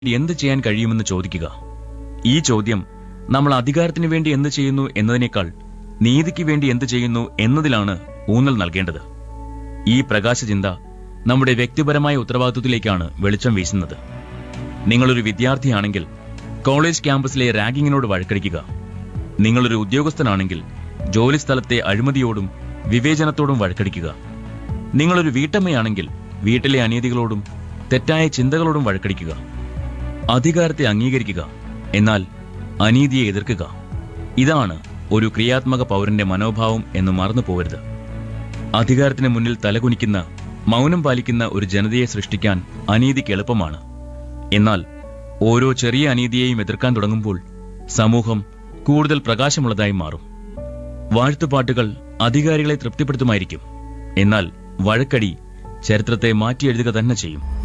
എന്ത് ചെയ്യാൻ കഴിയുമെന്ന് ചോദിക്കുക. ഈ ചോദ്യം നമ്മൾ അധികാരത്തിനു വേണ്ടി എന്ത് ചെയ്യുന്നു എന്നതിനേക്കാൾ നീതിക്ക് വേണ്ടി എന്ത് ചെയ്യുന്നു എന്നതിലാണ് ഊന്നൽ നൽകേണ്ടത്. ഈ പ്രകാശചിന്ത നമ്മുടെ വ്യക്തിപരമായ ഉത്തരവാദിത്വത്തിലേക്കാണ് വെളിച്ചം വീശുന്നത്. നിങ്ങളൊരു വിദ്യാർത്ഥിയാണെങ്കിൽ കോളേജ് ക്യാമ്പസിലെ റാഗിങ്ങിനോട് വഴക്കടിക്കുക. നിങ്ങളൊരു ഉദ്യോഗസ്ഥനാണെങ്കിൽ ജോലിസ്ഥലത്തെ അഴിമതിയോടും വിവേചനത്തോടും വഴക്കടിക്കുക. നിങ്ങളൊരു വീട്ടമ്മയാണെങ്കിൽ വീട്ടിലെ അനീതികളോടും തെറ്റായ ചിന്തകളോടും വഴക്കടിക്കുക. അധികാരത്തെ അംഗീകരിക്കുക, എന്നാൽ അനീതിയെ എതിർക്കുക. ഇതാണ് ഒരു ക്രിയാത്മക പൗരന്റെ മനോഭാവം എന്ന് മറന്നു പോകരുത്. അധികാരത്തിന് മുന്നിൽ തലകുനിക്കുന്ന, മൗനം പാലിക്കുന്ന ഒരു ജനതയെ സൃഷ്ടിക്കാൻ അനീതിക്ക് എളുപ്പമാണ്. എന്നാൽ ഓരോ ചെറിയ അനീതിയെയും എതിർക്കാൻ തുടങ്ങുമ്പോൾ സമൂഹം കൂടുതൽ പ്രകാശമുള്ളതായി മാറും. വാഴ്ത്തുപാട്ടുകൾ അധികാരികളെ തൃപ്തിപ്പെടുത്തുമായിരിക്കും, എന്നാൽ വഴക്കടി ചരിത്രത്തെ മാറ്റിയെഴുതുക തന്നെ ചെയ്യും.